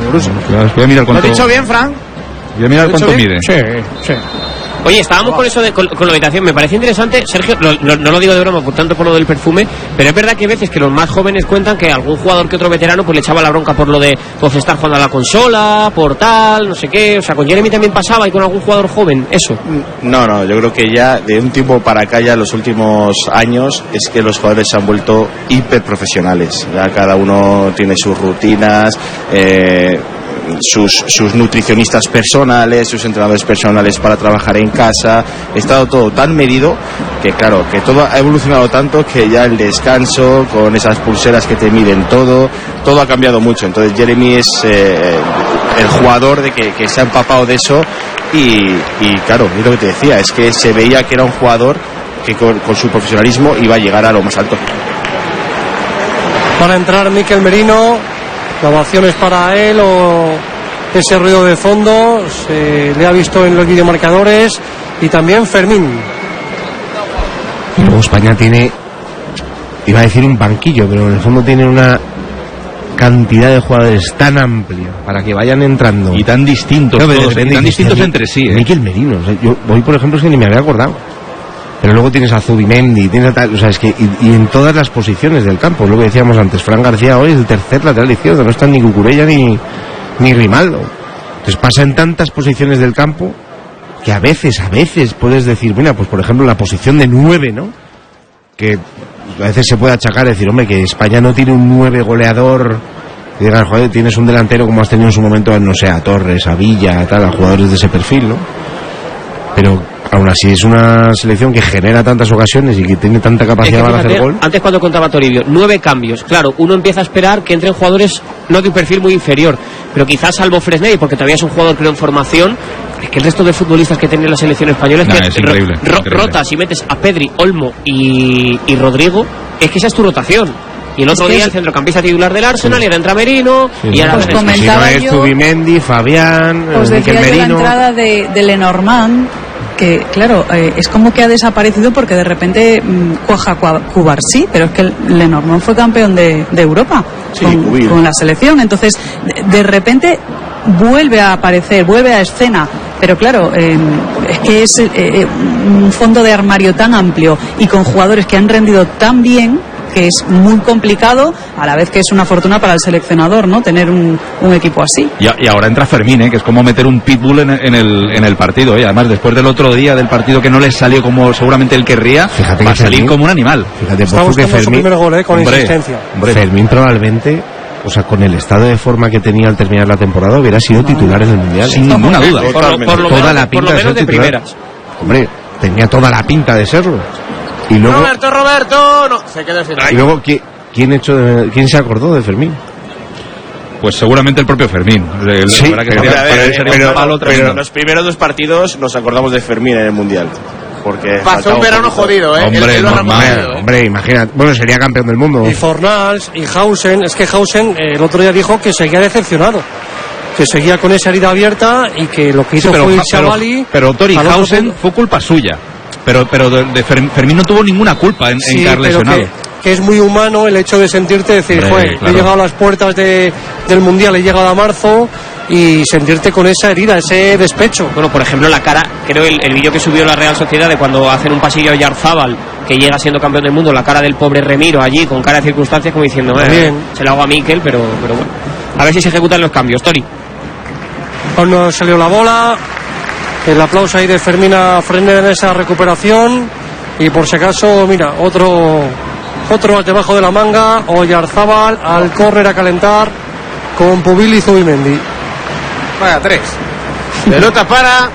Borussia. Voy a mirar cuánto. ¿Lo has dicho bien, Fran? Voy a mirar cuánto mide. Sí. Oye, estábamos con eso con la habitación. Me parece interesante, Sergio, no lo digo de broma, por tanto por lo del perfume, pero es verdad que a veces que los más jóvenes cuentan que algún jugador que otro veterano pues le echaba la bronca por lo de pues estar jugando a la consola, por tal, no sé qué. O sea, con Jeremy también pasaba y con algún jugador joven, eso. No, yo creo que ya de un tiempo para acá, ya los últimos años, es que los jugadores se han vuelto hiperprofesionales. Ya cada uno tiene sus rutinas, sus nutricionistas personales, sus entrenadores personales para trabajar en casa. Ha estado todo tan medido que, claro, que todo ha evolucionado tanto que ya el descanso, con esas pulseras que te miden todo ha cambiado mucho. Entonces Jeremy es el jugador de que se ha empapado de eso y claro, es lo que te decía, es que se veía que era un jugador que con su profesionalismo iba a llegar a lo más alto. Para entrar Mikel Merino, la ovación es para él o ese ruido de fondo, se le ha visto en los videomarcadores, y también Fermín. Y luego España tiene, iba a decir un banquillo, pero en el fondo tiene una cantidad de jugadores tan amplia para que vayan entrando y tan distintos, todos, y tan distintos entre sí. Mikel Merino, o sea, yo hoy por ejemplo es que ni me había acordado. Pero luego tienes a Zubimendi, tienes a tal, o sea, es que y en todas las posiciones del campo, lo que decíamos antes, Fran García hoy es el tercer lateral izquierdo, no están ni Cucurella ni Grimaldo. Entonces pasa en tantas posiciones del campo que a veces puedes decir, mira, pues por ejemplo la posición de 9, ¿no? Que a veces se puede achacar, decir, hombre, que España no tiene un 9 goleador, y digan, joder, tienes un delantero como has tenido en su momento, no sé, a Torres, a Villa, a tal, a jugadores de ese perfil, ¿no? Pero aún así es una selección que genera tantas ocasiones y que tiene tanta capacidad para hacer gol. Antes, cuando contaba Toribio, 9 cambios. Claro, uno empieza a esperar que entren jugadores no de un perfil muy inferior, pero quizás salvo Fresney, porque todavía es un jugador creo en formación. Es que el resto de futbolistas que tiene la selección española es increíble. Rotas y metes a Pedri, Olmo y Rodrigo, es que esa es tu rotación. Y el otro día el centrocampista titular del Arsenal, y ahora entra Merino, y ahora comentaba yo, Zubimendi, Fabián, os decía Merino. La entrada de Lenormand, que claro, es como que ha desaparecido porque de repente cuaja Cubarsí, pero es que Lenormand fue campeón de Europa con la selección, entonces de repente vuelve a aparecer, vuelve a escena, pero claro, es que es un fondo de armario tan amplio y con jugadores que han rendido tan bien, que es muy complicado, a la vez que es una fortuna para el seleccionador, ¿no? Tener un equipo así. Y ahora entra Fermín, que es como meter un pitbull en el partido, además después del otro día del partido que no les salió como seguramente él querría, fíjate va a salir como un animal. Fíjate, estamos que Fermín, su primer gol, con insistencia. Fermín probablemente, o sea, con el estado de forma que tenía al terminar la temporada, hubiera sido titular en el Mundial. Sin ninguna duda. Por lo menos de primeras. Hombre, tenía toda la pinta de serlo. Y luego, Roberto, no, se quedó sin y luego, ¿quién se acordó de Fermín? Pues seguramente el propio Fermín. Sí, pero los primeros 2 partidos nos acordamos de Fermín en el Mundial. Porque pasó un verano jodido, Hombre, imagínate. Bueno, sería campeón del mundo. Y Fornals y Hausen, es que Hausen el otro día dijo que seguía decepcionado, que seguía con esa herida abierta y que lo que hizo fue irse a Bali. Pero Tori Hausen fue culpa suya. Pero de Fermín no tuvo ninguna culpa en caer lesionado. Que es muy humano el hecho de sentirte decir, joder, claro, he llegado a las puertas del Mundial, he llegado a marzo, y sentirte con esa herida, ese despecho. Bueno, por ejemplo, la cara, creo el vídeo que subió la Real Sociedad de cuando hacen un pasillo a Yarzábal, que llega siendo campeón del mundo, la cara del pobre Remiro allí, con cara de circunstancias, como diciendo, se lo hago a Mikel, pero bueno. A ver si se ejecutan los cambios, Tori. Aún no salió la bola. El aplauso ahí de Fermín a Fresnel en esa recuperación. Y por si acaso, mira, otro al debajo de la manga. Oyarzábal al córner a calentar con Pubil y Zubimendi. Vaya, 3. Pelota para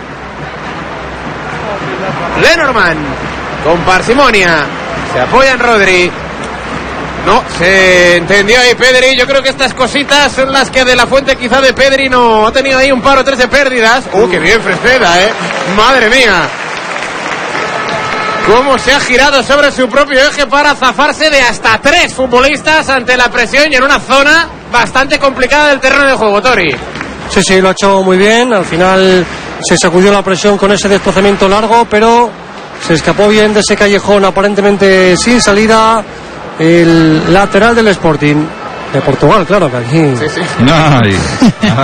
Lenormand. Con parsimonia. Se apoya en Rodri. No, se entendió ahí Pedri. Yo creo que estas cositas son las que de la Fuente, quizá de Pedri, no ha tenido ahí un par o 3 de pérdidas. Qué bien Fresneda, madre mía. Cómo se ha girado sobre su propio eje para zafarse de hasta 3 futbolistas ante la presión y en una zona bastante complicada del terreno de juego, Tori. Sí, lo ha hecho muy bien. Al final se sacudió la presión con ese desplazamiento largo, pero se escapó bien de ese callejón aparentemente sin salida. El lateral del Sporting de Portugal, claro que aquí. Sí.